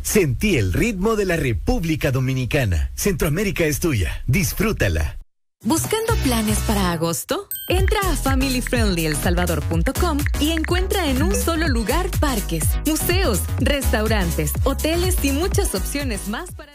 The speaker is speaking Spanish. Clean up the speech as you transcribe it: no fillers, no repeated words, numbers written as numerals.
Sentí el ritmo de la República Dominicana. Centroamérica es tuya. Disfrútala. ¿Buscando planes para agosto? Entra a familyfriendlyelsalvador.com y encuentra en un solo lugar parques, museos, restaurantes, hoteles y muchas opciones más para